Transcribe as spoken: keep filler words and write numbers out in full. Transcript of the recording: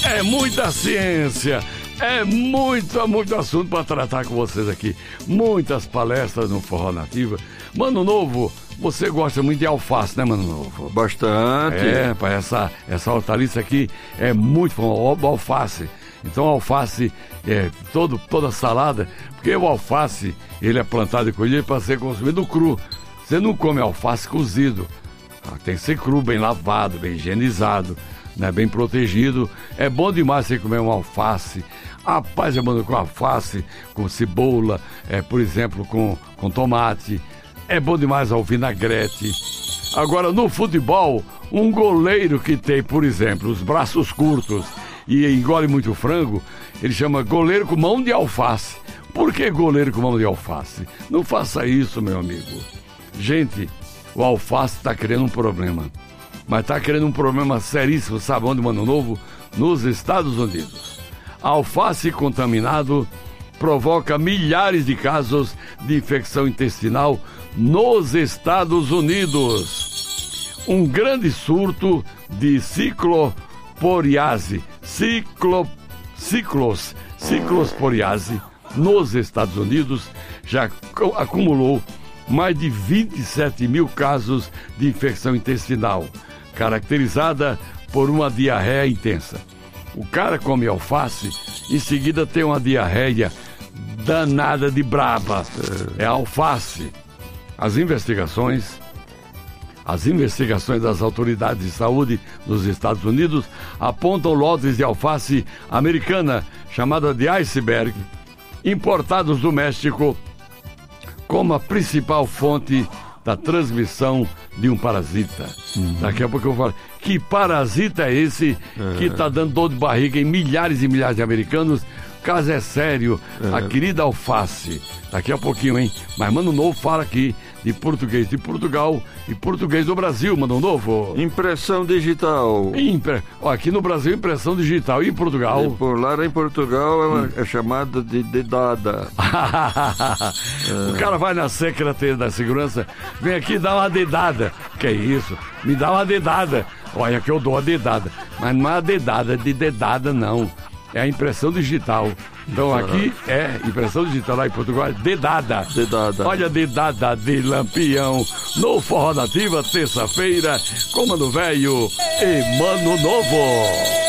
É muita ciência, é muito, muito assunto para tratar com vocês aqui. Muitas palestras no Forró Nativa. Mano Novo, você gosta muito de alface, né, Mano Novo? Bastante. É, pai, essa, essa hortaliça aqui é muito famosa, alface. Então, alface, é, todo, toda salada, porque o alface, ele é plantado e colhido para ser consumido cru. Você não come alface cozido. Tem que ser cru, bem lavado, bem higienizado, né, bem protegido. É bom demais você comer um alface. Rapaz, é bom com alface, com cebola, é, por exemplo, com, com tomate. É bom demais ao vinagrete. Agora, no futebol, um goleiro que tem, por exemplo, os braços curtos e engole muito frango, ele chama goleiro com mão de alface. Por que goleiro com mão de alface? Não faça isso, meu amigo. Gente, o alface está criando um problema. Mas está criando um problema seríssimo, sabe onde, Mano Novo? Nos Estados Unidos. Alface contaminado provoca milhares de casos de infecção intestinal nos Estados Unidos. Um grande surto de cicloporiase, ciclo, ciclos, ciclosporiase nos Estados Unidos já acumulou mais de vinte e sete mil casos de infecção intestinal, caracterizada por uma diarreia intensa. O cara come alface, em seguida tem uma diarreia danada de braba. É alface. As investigações, as investigações das autoridades de saúde dos Estados Unidos apontam lotes de alface americana, chamada de iceberg, importados do México, como a principal fonte da transmissão de um parasita. Uhum. Daqui a pouco eu falo, que parasita é esse uhum. que está dando dor de barriga em milhares e milhares de americanos? O caso é sério, uhum. a querida alface. Daqui a pouquinho, hein? Mas Mano Novo fala aqui de português de Portugal e português do Brasil, Mano Novo. Impressão digital. Impre... Ó, aqui no Brasil, impressão digital. E em Portugal? E por lá em Portugal é, uma, hum. é chamada de dedada. O cara vai na Secretaria da Segurança, vem aqui dar uma dedada. Que é isso? Me dá uma dedada. Olha que eu dou a dedada. Mas não é a dedada de dedada, não. É a impressão digital. Então aqui é impressão digital, lá em Portugal é dedada. Dedada. Olha a dedada de Lampião no Forró Nativa, terça-feira, com Mano Velho e Mano Novo.